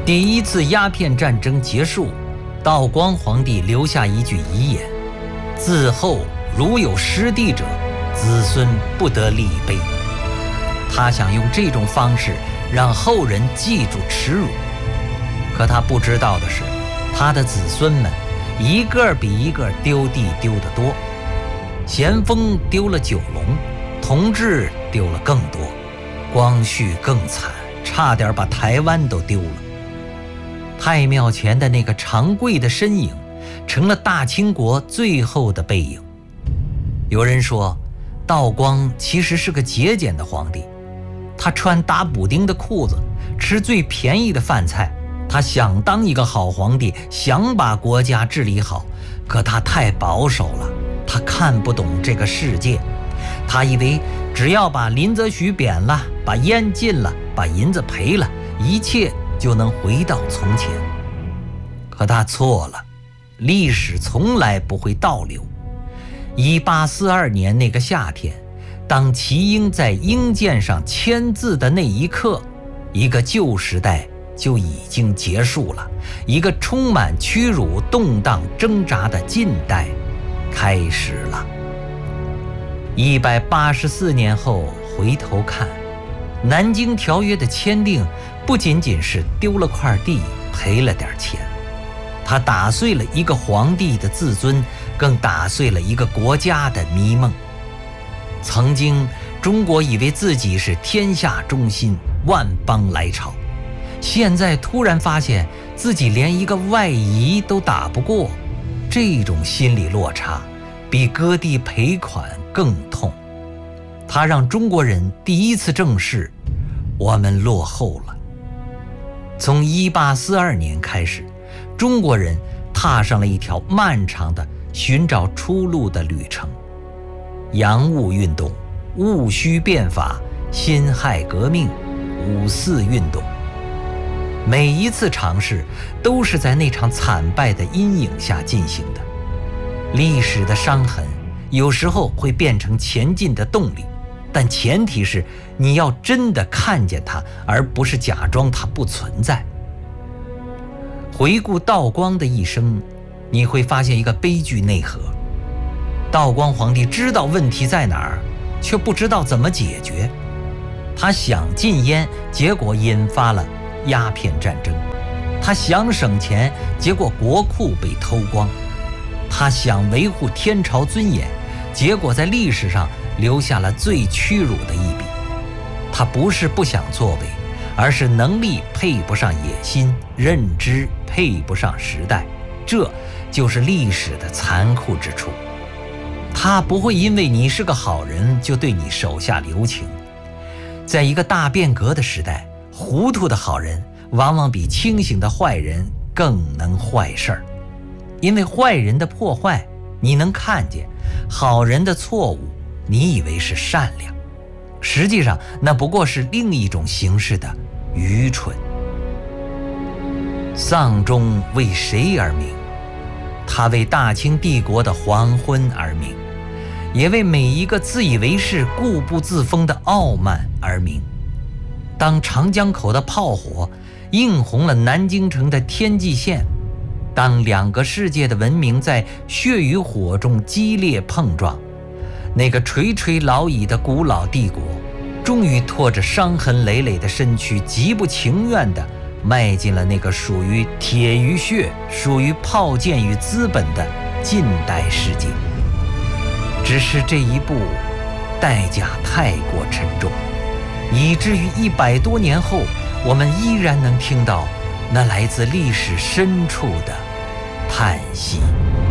第一次鸦片战争结束，道光皇帝留下一句遗言：自后如有失地者，子孙不得立碑。他想用这种方式让后人记住耻辱。可他不知道的是，他的子孙们一个比一个丢地丢得多。咸丰丢了9龙，同治丢了更多，光绪更惨，差点把台湾都丢了。太庙前的那个长贵的身影，成了大清国最后的背影。有人说，道光其实是个节俭的皇帝，他穿打补丁的裤子，吃最便宜的饭菜。他想当一个好皇帝，想把国家治理好，可他太保守了，他看不懂这个世界。他以为只要把林则徐贬了，把烟禁了，把银子赔了，一切就能回到从前。可他错了，历史从来不会倒流。1842年那个夏天，当齐英在英舰上签字的那一刻，一个旧时代就已经结束了，一个充满屈辱、动荡、挣扎的近代开始了。184年后回头看，南京条约的签订不仅仅是丢了块地，赔了点钱，它打碎了一个皇帝的自尊，更打碎了一个国家的迷梦。曾经中国以为自己是天下中心，万邦来朝，现在突然发现自己连一个外夷都打不过，这种心理落差比割地赔款更痛。它让中国人第一次正视我们落后了。从1842年开始，中国人踏上了一条漫长的寻找出路的旅程。洋务运动、戊戌变法、辛亥革命、五四运动，每一次尝试都是在那场惨败的阴影下进行的。历史的伤痕有时候会变成前进的动力，但前提是你要真的看见它，而不是假装它不存在。回顾道光的一生，你会发现一个悲剧内核。道光皇帝知道问题在哪儿，却不知道怎么解决。他想禁烟，结果引发了鸦片战争；他想省钱，结果国库被偷光；他想维护天朝尊严，结果在历史上留下了最屈辱的一笔。他不是不想作为，而是能力配不上野心，认知配不上时代，这就是历史的残酷之处。他不会因为你是个好人就对你手下留情。在一个大变革的时代，糊涂的好人往往比清醒的坏人更能坏事儿。因为坏人的破坏你能看见，好人的错误你以为是善良，实际上那不过是另一种形式的愚蠢。丧钟为谁而鸣？它为大清帝国的黄昏而鸣，也为每一个自以为是、固步自封的傲慢而鸣。当长江口的炮火映红了南京城的天际线，当两个世界的文明在血与火中激烈碰撞，那个垂垂老矣的古老帝国终于拖着伤痕累累的身躯，极不情愿地迈进了那个属于铁与血、属于炮舰与资本的近代世界。只是这一步代价太过沉重，以至于100多年后，我们依然能听到那来自历史深处的叹息。